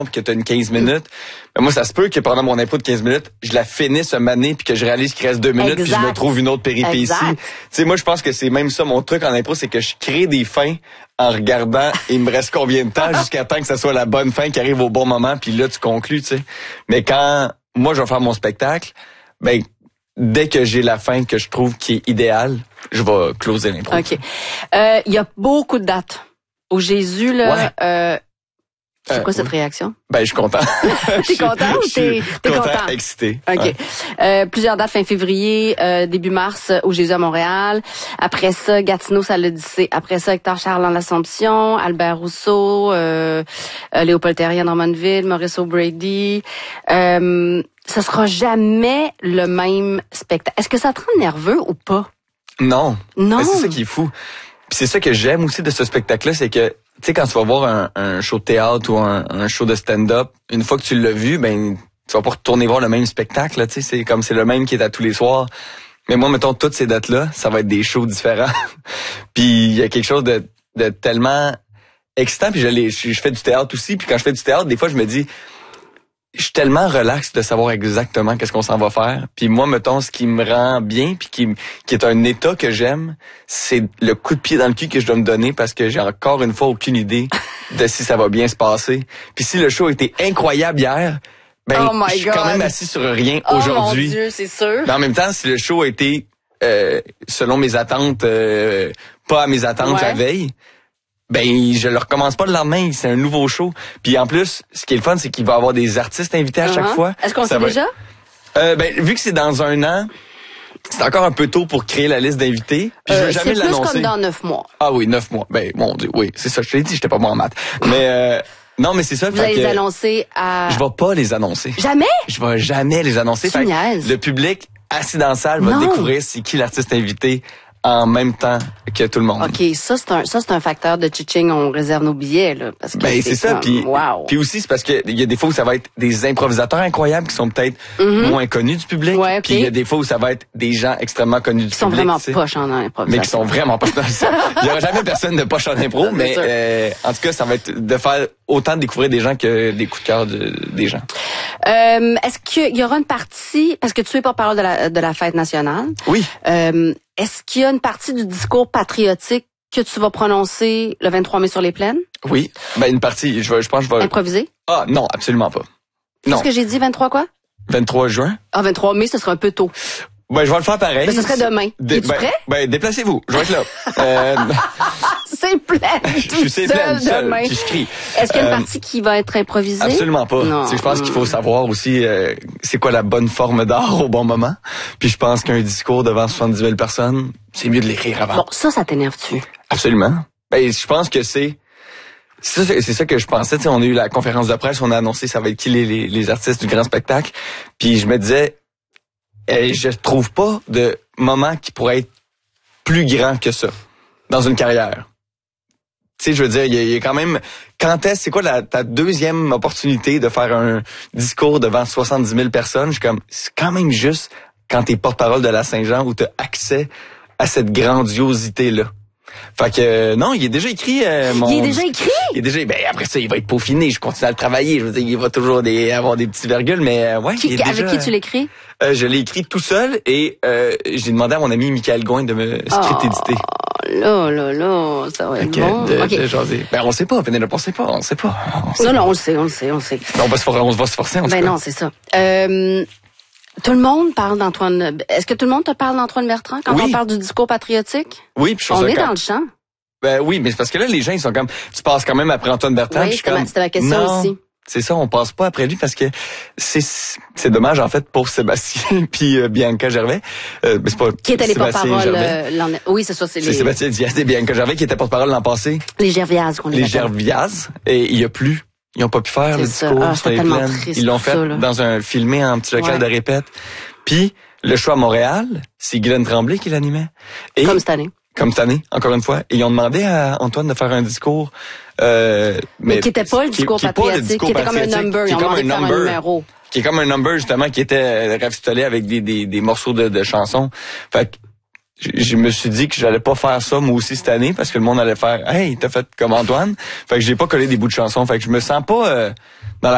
que tu as une 15 minutes. Mais moi, ça se peut que pendant mon impro de 15 minutes, je la finisse un mané puis que je réalise qu'il reste 2 minutes puis je me trouve une autre péripétie. Tu sais, moi, je pense que c'est même ça mon truc en impro, c'est que je crée des fins en regardant il me reste combien de temps jusqu'à temps que ça soit la bonne fin qui arrive au bon moment puis là, tu conclus, tu sais. Mais quand moi, je vais faire mon spectacle, ben dès que j'ai la fin que je trouve qui est idéale, je vais closer l'impro. OK. Il y a beaucoup de dates. Au Jésus, là, c'est quoi cette réaction? Ben, je suis content. T'es content ou t'es content? Excité. OK. Ouais. Plusieurs dates fin février, début mars, au Jésus à Montréal. Après ça, Gatineau, ça l'Odyssée. Après ça, Hector Charles en l'Assomption, Albert Rousseau, Léopold Terrien en Drummondville, Maurice O'Brady. Ça sera jamais le même spectacle. Est-ce que ça te rend nerveux ou pas? Non. Non. Ben, c'est ça qui est fou. Puis c'est ça que j'aime aussi de ce spectacle-là, c'est que, tu sais, quand tu vas voir un show de théâtre ou un show de stand-up, une fois que tu l'as vu, ben, tu vas pas retourner voir le même spectacle, là, tu sais, c'est comme c'est le même qui est à tous les soirs. Mais moi, mettons, toutes ces dates-là, ça va être des shows différents. Puis il y a quelque chose de tellement excitant, puis je fais du théâtre aussi, puis quand je fais du théâtre, des fois, je me dis, je suis tellement relax de savoir exactement qu'est-ce qu'on s'en va faire. Puis moi, mettons, ce qui me rend bien, puis qui est un état que j'aime, c'est le coup de pied dans le cul que je dois me donner parce que j'ai encore une fois aucune idée de si ça va bien se passer. Puis si le show était incroyable hier, ben je suis quand même assis sur rien aujourd'hui. Mon Dieu, c'est sûr. Mais en même temps, si le show a été selon mes attentes, pas à mes attentes la veille, ben je le recommence pas le lendemain, c'est un nouveau show. Puis en plus, ce qui est le fun, c'est qu'il va y avoir des artistes invités à chaque fois. Est-ce qu'on sait déjà? Ben vu que c'est dans un an, c'est encore un peu tôt pour créer la liste d'invités. Puis je veux jamais l'annoncer. C'est plus comme dans 9 mois. Ah oui, 9 mois. Ben mon Dieu, oui, c'est ça. Je te l'ai dit, j'étais pas bon en maths. Mais non, mais c'est ça. Vous allez les annoncer à... Je vais pas les annoncer. Jamais? Je vais jamais les annoncer. Tu niaises. Le public assis dans la salle va découvrir c'est qui l'artiste invité en même temps que tout le monde. OK, ça c'est un facteur de chiching, on réserve nos billets là parce que c'est ça puis aussi c'est parce que il y a des fois où ça va être des improvisateurs incroyables qui sont peut-être moins connus du public, puis il y a des fois où ça va être des gens extrêmement connus du public. Qui sont vraiment poches en improvisation. Mais qui sont vraiment poches dans ça. Il y aura jamais personne de poche en impro, mais en tout cas, ça va être de faire autant de découvrir des gens que des coups de cœur des gens. Est-ce qu'il y aura une partie, parce que tu es porte-parole de la fête nationale? Oui. Est-ce qu'il y a une partie du discours patriotique que tu vas prononcer le 23 mai sur les plaines? Oui. Ben, une partie, je pense que je vais... Improviser? Ah, non, absolument pas. Non. Qu'est-ce que j'ai dit, 23 quoi? 23 juin. Ah, 23 mai, ce sera un peu tôt. Ben, je vais le faire pareil. Mais ce serait demain. Es-tu prêt? Ben, déplacez-vous. Je vais être là. C'est plein. Je suis plein demain. Puis je crie. Est-ce qu'il y a une partie qui va être improvisée? Absolument pas. Non. Je pense qu'il faut savoir aussi c'est quoi la bonne forme d'art au bon moment. Puis je pense qu'un discours devant 70 000 personnes, c'est mieux de l'écrire avant. Bon, ça t'énerve-tu? Absolument. Ben, je pense que c'est ça que je pensais. Tu sais, on a eu la conférence de presse, on a annoncé ça va être qui les artistes du grand spectacle. Puis je me disais, je trouve pas de moment qui pourrait être plus grand que ça dans une carrière. Tu sais, je veux dire, il y a quand même... c'est quoi ta deuxième opportunité de faire un discours devant 70 000 personnes? Je suis comme, c'est quand même juste quand t'es porte-parole de la Saint-Jean où t'as accès à cette grandiosité-là. Fait que, non, il est déjà écrit, Il est déjà écrit? Il est déjà, ben, après ça, il va être peaufiné. Je continue à le travailler. Je veux dire, il va toujours avoir des petits virgules, mais, ouais. Avec qui tu l'écris? Je l'ai écrit tout seul et, j'ai demandé à mon ami Michael Gouin de me script éditer. Là, ça va être bon. De jaser. Ben, on sait pas, Pénélope, on sait pas. Non, on le sait. On va se forcer, en tout cas. Ben non, c'est ça. Tout le monde parle d'Antoine... Est-ce que tout le monde te parle d'Antoine Bertrand quand on parle du discours patriotique? Oui, puis on est dans le champ. Ben oui, mais c'est parce que là, les gens, ils sont comme... Tu passes quand même après Antoine Bertrand. Oui, c'était ma question aussi. C'est ça, on passe pas après lui parce que c'est dommage en fait pour Sébastien puis Bianca Gervais. C'est pas qui était les porte-parole oui, c'est ça, c'est Sébastien Diaz et Bianca Gervais qui étaient porte-parole l'an passé. Les Gervias qu'on les Gervias et il y a plus. Ils ont pas pu faire le discours sur les plaines. Ils l'ont fait dans un filmé en petit local de répète. Puis le show à Montréal, c'est Guylaine Tremblay qui l'animait. Comme cette année, encore une fois. Et ils ont demandé à Antoine de faire un discours... mais qui était pas le discours patriotique, qui était comme un number. Ils ont demandé de faire un numéro. Qui est comme un number, justement, qui était rafistolé avec des morceaux de chansons. Fait que je me suis dit que j'allais pas faire ça, moi aussi, cette année, parce que le monde allait faire « Hey, t'as fait comme Antoine ». Fait que j'ai pas collé des bouts de chansons. Fait que je me sens pas dans la